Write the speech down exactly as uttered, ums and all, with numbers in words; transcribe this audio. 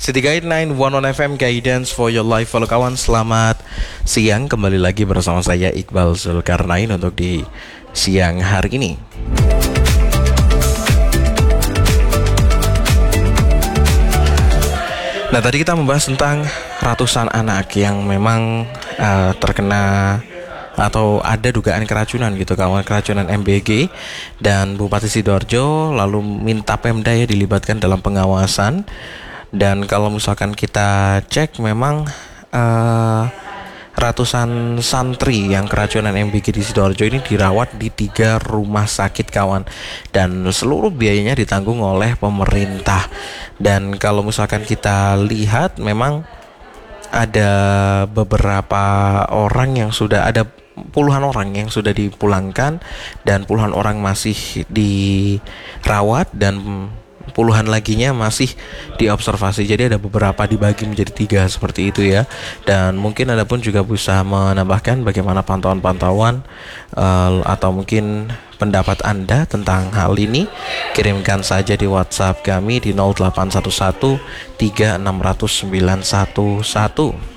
City Guide sembilan satu satu F M Guidance for your life. Halo kawan, selamat siang. Kembali lagi bersama saya Iqbal Zulkarnain untuk di siang hari ini. Nah, tadi kita membahas tentang ratusan anak yang memang uh, terkena atau ada dugaan keracunan gitu kawan, keracunan M B G, dan Bupati Sidoarjo lalu minta Pemda ya dilibatkan dalam pengawasan. Dan kalau misalkan kita cek memang uh, ratusan santri yang keracunan M B G di Sidoarjo ini dirawat di tiga rumah sakit kawan, dan seluruh biayanya ditanggung oleh pemerintah. Dan kalau misalkan kita lihat memang ada beberapa orang yang sudah ada puluhan orang yang sudah dipulangkan dan puluhan orang masih dirawat dan puluhan laginya masih diobservasi. Jadi ada beberapa dibagi menjadi tiga seperti itu ya. Dan mungkin ada pun juga bisa menambahkan bagaimana pantauan-pantauan uh, atau mungkin pendapat Anda tentang hal ini. Kirimkan saja di WhatsApp kami di nol delapan satu satu tiga enam nol nol sembilan satu satu.